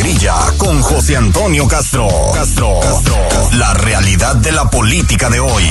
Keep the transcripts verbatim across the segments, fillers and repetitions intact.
Grilla con José Antonio Castro. Castro. Castro. La realidad de la política de hoy.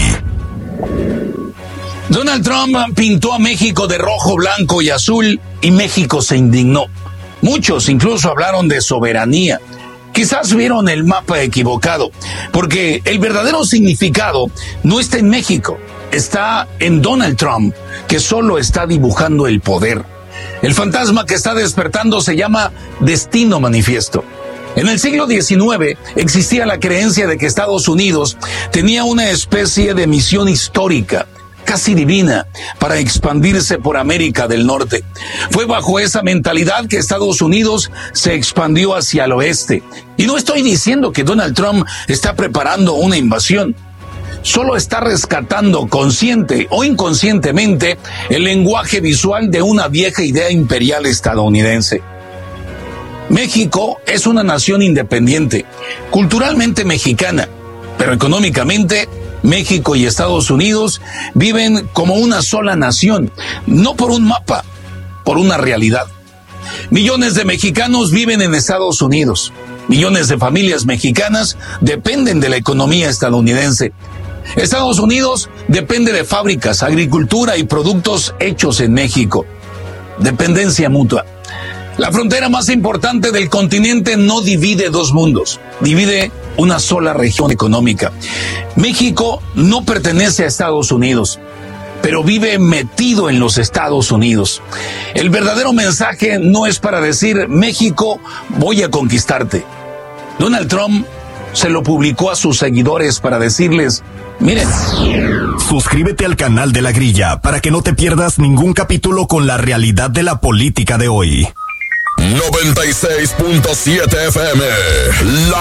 Donald Trump pintó a México de rojo, blanco y azul y México se indignó. Muchos incluso hablaron de soberanía. Quizás vieron el mapa equivocado, porque el verdadero significado no está en México, está en Donald Trump, que solo está dibujando el poder. El fantasma que está despertando se llama Destino Manifiesto. En el siglo diecinueve existía la creencia de que Estados Unidos tenía una especie de misión histórica, casi divina, para expandirse por América del Norte. Fue bajo esa mentalidad que Estados Unidos se expandió hacia el oeste. Y no estoy diciendo que Donald Trump está preparando una invasión. Solo está rescatando consciente o inconscientemente el lenguaje visual de una vieja idea imperial estadounidense. México es una nación independiente, culturalmente mexicana, pero económicamente México y Estados Unidos viven como una sola nación, no por un mapa, por una realidad. Millones de mexicanos viven en Estados Unidos. Millones de familias mexicanas dependen de la economía estadounidense. Estados Unidos depende de fábricas, agricultura y productos hechos en México. Dependencia mutua. La frontera más importante del continente no divide dos mundos, divide una sola región económica. México no pertenece a Estados Unidos, pero vive metido en los Estados Unidos. El verdadero mensaje no es para decir, México, voy a conquistarte. Donald Trump se lo publicó a sus seguidores para decirles, miren. Suscríbete al canal de La Grilla para que no te pierdas ningún capítulo con la realidad de la política de hoy. noventa y seis punto siete F M, la